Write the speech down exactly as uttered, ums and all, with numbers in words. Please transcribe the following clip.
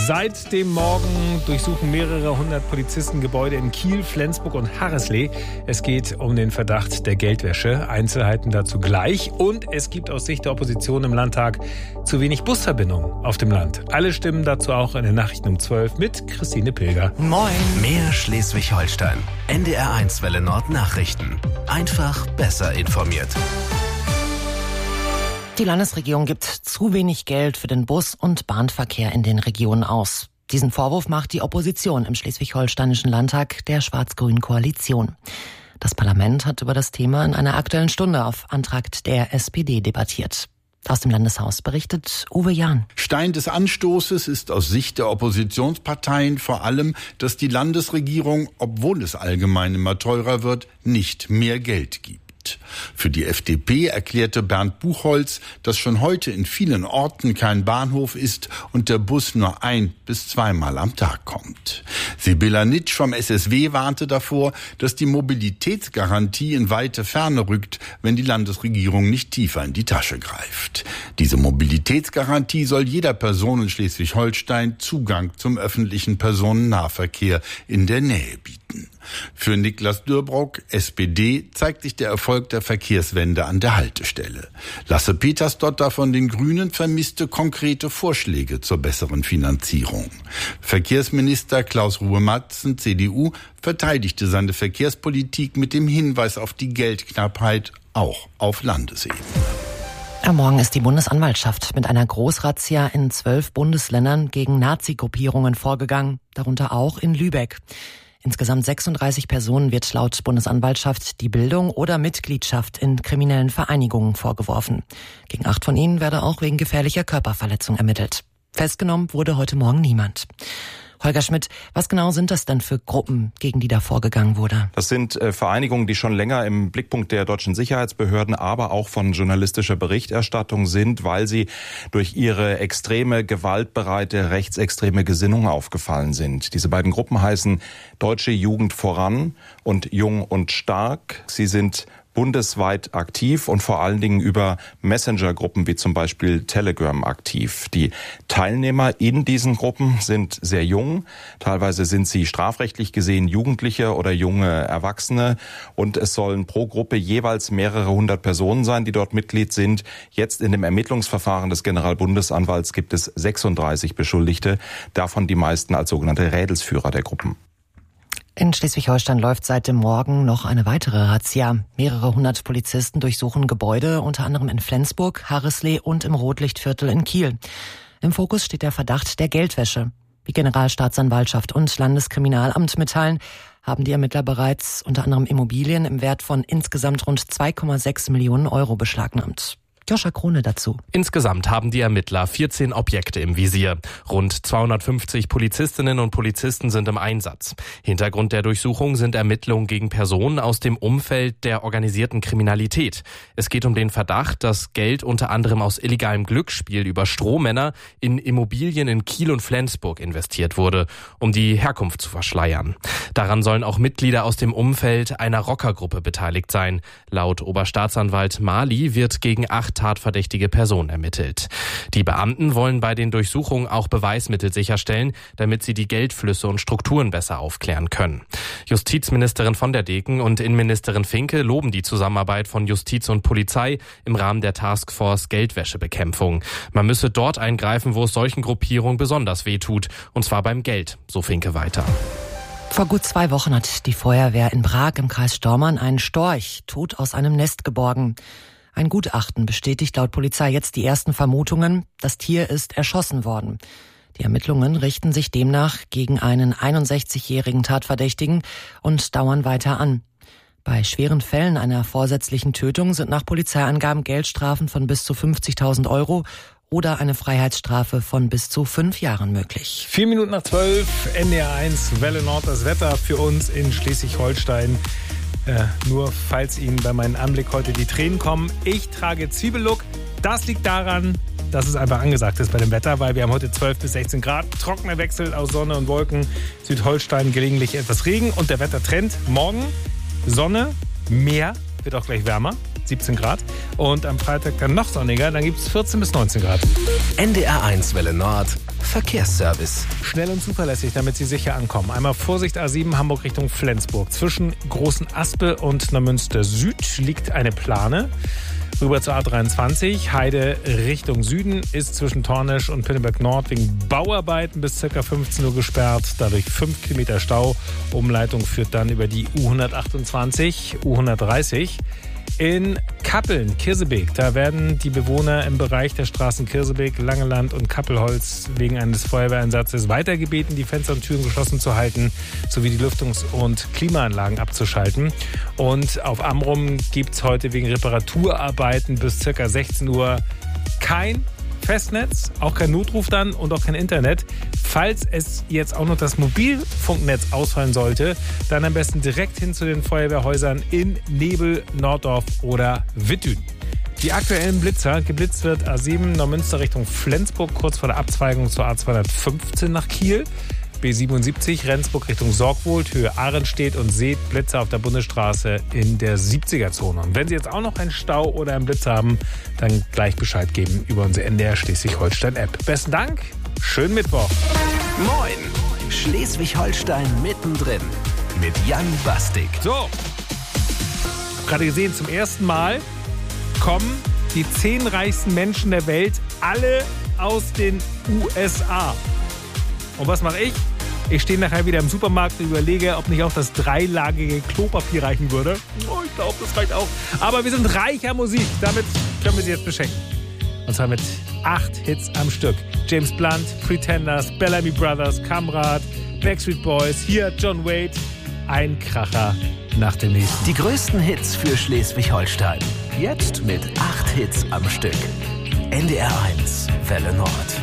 Seit dem Morgen durchsuchen mehrere hundert Polizisten Gebäude in Kiel, Flensburg und Harresley. Es geht um den Verdacht der Geldwäsche. Einzelheiten dazu gleich. Und es gibt aus Sicht der Opposition im Landtag zu wenig Busverbindungen auf dem Land. Alle Stimmen dazu auch in den Nachrichten um zwölf mit Christine Pilger. Moin. Mehr Schleswig-Holstein. N D R eins Welle Nord Nachrichten. Einfach besser informiert. Die Landesregierung gibt zu wenig Geld für den Bus- und Bahnverkehr in den Regionen aus. Diesen Vorwurf macht die Opposition im Schleswig-Holsteinischen Landtag der schwarz-grünen Koalition. Das Parlament hat über das Thema in einer Aktuellen Stunde auf Antrag der S P D debattiert. Aus dem Landeshaus berichtet Uwe Jahn. Stein des Anstoßes ist aus Sicht der Oppositionsparteien vor allem, dass die Landesregierung, obwohl es allgemein immer teurer wird, nicht mehr Geld gibt. Für die F D P erklärte Bernd Buchholz, dass schon heute in vielen Orten kein Bahnhof ist und der Bus nur ein- bis zweimal am Tag kommt. Sibylla Nitsch vom S S W warnte davor, dass die Mobilitätsgarantie in weite Ferne rückt, wenn die Landesregierung nicht tiefer in die Tasche greift. Diese Mobilitätsgarantie soll jeder Person in Schleswig-Holstein Zugang zum öffentlichen Personennahverkehr in der Nähe bieten. Für Niklas Dürbrock, S P D, zeigt sich der Erfolg der Verkehrswende an der Haltestelle. Lasse Petersdotter von den Grünen vermisste konkrete Vorschläge zur besseren Finanzierung. Verkehrsminister Klaus Ruhe-Matzen, C D U, verteidigte seine Verkehrspolitik mit dem Hinweis auf die Geldknappheit auch auf Landesebene. Am Morgen ist die Bundesanwaltschaft mit einer Großrazzia in zwölf Bundesländern gegen Nazi-Gruppierungen vorgegangen, darunter auch in Lübeck. Insgesamt sechsunddreißig Personen wird laut Bundesanwaltschaft die Bildung oder Mitgliedschaft in kriminellen Vereinigungen vorgeworfen. Gegen acht von ihnen werde auch wegen gefährlicher Körperverletzung ermittelt. Festgenommen wurde heute Morgen niemand. Holger Schmidt, was genau sind das denn für Gruppen, gegen die da vorgegangen wurde? Das sind äh, Vereinigungen, die schon länger im Blickpunkt der deutschen Sicherheitsbehörden, aber auch von journalistischer Berichterstattung sind, weil sie durch ihre extreme, gewaltbereite, rechtsextreme Gesinnung aufgefallen sind. Diese beiden Gruppen heißen Deutsche Jugend voran und Jung und Stark. Sie sind bundesweit aktiv und vor allen Dingen über Messenger-Gruppen wie zum Beispiel Telegram aktiv. Die Teilnehmer in diesen Gruppen sind sehr jung. Teilweise sind sie strafrechtlich gesehen Jugendliche oder junge Erwachsene. Und es sollen pro Gruppe jeweils mehrere hundert Personen sein, die dort Mitglied sind. Jetzt in dem Ermittlungsverfahren des Generalbundesanwalts gibt es sechsunddreißig Beschuldigte, davon die meisten als sogenannte Rädelsführer der Gruppen. In Schleswig-Holstein läuft seit dem Morgen noch eine weitere Razzia. Mehrere hundert Polizisten durchsuchen Gebäude, unter anderem in Flensburg, Harresley und im Rotlichtviertel in Kiel. Im Fokus steht der Verdacht der Geldwäsche. Wie Generalstaatsanwaltschaft und Landeskriminalamt mitteilen, haben die Ermittler bereits unter anderem Immobilien im Wert von insgesamt rund zwei Komma sechs Millionen Euro beschlagnahmt. Joscha Krone dazu. Insgesamt haben die Ermittler vierzehn Objekte im Visier. Rund zweihundertfünfzig Polizistinnen und Polizisten sind im Einsatz. Hintergrund der Durchsuchung sind Ermittlungen gegen Personen aus dem Umfeld der organisierten Kriminalität. Es geht um den Verdacht, dass Geld unter anderem aus illegalem Glücksspiel über Strohmänner in Immobilien in Kiel und Flensburg investiert wurde, um die Herkunft zu verschleiern. Daran sollen auch Mitglieder aus dem Umfeld einer Rockergruppe beteiligt sein. Laut Oberstaatsanwalt Mali wird gegen acht tatverdächtige Personen ermittelt. Die Beamten wollen bei den Durchsuchungen auch Beweismittel sicherstellen, damit sie die Geldflüsse und Strukturen besser aufklären können. Justizministerin von der Deken und Innenministerin Finke loben die Zusammenarbeit von Justiz und Polizei im Rahmen der Taskforce Geldwäschebekämpfung. Man müsse dort eingreifen, wo es solchen Gruppierungen besonders wehtut, und zwar beim Geld, so Finke weiter. Vor gut zwei Wochen hat die Feuerwehr in Brag im Kreis Stormarn einen Storch tot aus einem Nest geborgen. Ein Gutachten bestätigt laut Polizei jetzt die ersten Vermutungen, das Tier ist erschossen worden. Die Ermittlungen richten sich demnach gegen einen einundsechzigjährigen Tatverdächtigen und dauern weiter an. Bei schweren Fällen einer vorsätzlichen Tötung sind nach Polizeiangaben Geldstrafen von bis zu fünfzigtausend Euro oder eine Freiheitsstrafe von bis zu fünf Jahren möglich. Vier Minuten nach zwölf, N D R eins, Welle Nord, das Wetter für uns in Schleswig-Holstein. Äh, nur falls Ihnen bei meinem Anblick heute die Tränen kommen. Ich trage Zwiebellook. Das liegt daran, dass es einfach angesagt ist bei dem Wetter, weil wir haben heute zwölf bis sechzehn Grad. Trockener Wechsel aus Sonne und Wolken. Südholstein gelegentlich etwas Regen und der Wettertrend. Morgen Sonne, Meer, wird auch gleich wärmer. siebzehn Grad. Und am Freitag dann noch sonniger, dann gibt es vierzehn bis neunzehn Grad. N D R eins Welle Nord, Verkehrsservice. Schnell und zuverlässig, damit Sie sicher ankommen. Einmal Vorsicht A sieben Hamburg Richtung Flensburg. Zwischen Großen Aspe und Neumünster Süd liegt eine Plane. Rüber zur A dreiundzwanzig, Heide Richtung Süden, ist zwischen Tornisch und Pinneberg Nord wegen Bauarbeiten bis ca. fünfzehn Uhr gesperrt. Dadurch fünf Kilometer Stau. Umleitung führt dann über die U hundertachtundzwanzig, U hundertdreißig. In Kappeln, Kirsebeek, da werden die Bewohner im Bereich der Straßen Kirsebeek, Langeland und Kappelholz wegen eines Feuerwehreinsatzes weiter gebeten, die Fenster und Türen geschlossen zu halten, sowie die Lüftungs- und Klimaanlagen abzuschalten. Und auf Amrum gibt es heute wegen Reparaturarbeiten bis ca. sechzehn Uhr kein Festnetz, auch kein Notruf dann und auch kein Internet. Falls es jetzt auch noch das Mobilfunknetz ausfallen sollte, dann am besten direkt hin zu den Feuerwehrhäusern in Nebel, Norddorf oder Wittün. Die aktuellen Blitzer, geblitzt wird A sieben Neumünster Richtung Flensburg, kurz vor der Abzweigung zur A zweihundertfünfzehn nach Kiel. B siebenundsiebzig Rendsburg Richtung Sorgwold, Höhe Ahrenstedt und Seet, Blitzer auf der Bundesstraße in der siebziger-Zone. Und wenn Sie jetzt auch noch einen Stau oder einen Blitz haben, dann gleich Bescheid geben über unsere N D R Schleswig-Holstein-App. Besten Dank, schönen Mittwoch. Moin, Schleswig-Holstein mittendrin mit Jan Bastik. So, ich habe gerade gesehen, zum ersten Mal kommen die zehn reichsten Menschen der Welt alle aus den U S A. Und was mache ich? Ich stehe nachher wieder im Supermarkt und überlege, ob nicht auch das dreilagige Klopapier reichen würde. Oh, ich glaube, das reicht auch. Aber wir sind reich an Musik. Damit können wir sie jetzt beschenken. Und zwar mit acht Hits am Stück. James Blunt, Pretenders, Bellamy Brothers, Kamrat, Backstreet Boys, hier John Wade. Ein Kracher nach dem nächsten. Die größten Hits für Schleswig-Holstein. Jetzt mit acht Hits am Stück. N D R eins Welle Nord.